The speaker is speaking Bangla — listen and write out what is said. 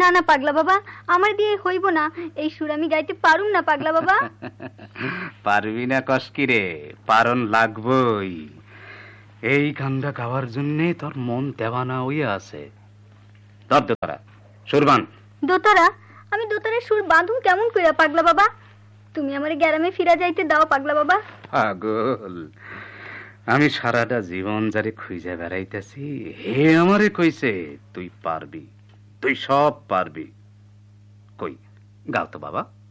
না না পাগলা বাবা, আমার দিয়ে হইব না, এই সুর আমি গাইতে পারুম না পাগলা বাবা। পারবি না কসকি রে, পারন লাগবই। এই গানটা গাওয়ার জন্যে তোর মন দেওয়ানা হইয়া আছে। ধর দোতারা, সুরবান। দোতারা? আমি দোতারের সুর বাঁধুম কেমন কইরা পাগলা বাবা? তুমি আমার গ্রামে ফিরা যাইতে দাও পাগলা বাবা। পাগল, আমি সারাটা জীবন যারে খুঁজে বেড়াইতেছি, হে আমারে কইছে তুই পারবি, তুই সব পারবি। কই গাও তো বাবা।